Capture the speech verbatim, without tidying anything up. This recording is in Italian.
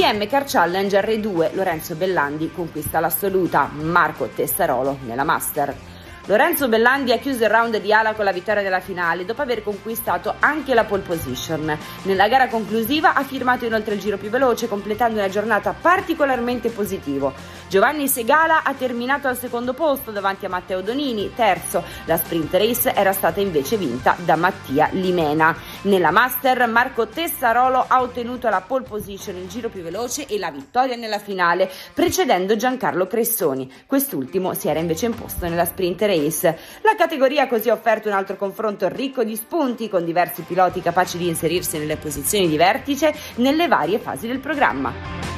M Car Challenge R due, Lorenzo Bellandi conquista l'assoluta, Marco Tessarolo nella Master. Lorenzo Bellandi ha chiuso il round di ala con la vittoria della finale dopo aver conquistato anche la pole position. Nella gara conclusiva ha firmato inoltre il giro più veloce, completando una giornata particolarmente positiva. Giovanni Segala ha terminato al secondo posto davanti a Matteo Donini, terzo. La sprint race era stata invece vinta da Mattia Limena. Nella Master Marco Tessarolo ha ottenuto la pole position, il giro più veloce e la vittoria nella finale, precedendo Giancarlo Cressoni. Quest'ultimo si era invece imposto nella sprint race. La categoria così ha offerto un altro confronto ricco di spunti, con diversi piloti capaci di inserirsi nelle posizioni di vertice nelle varie fasi del programma.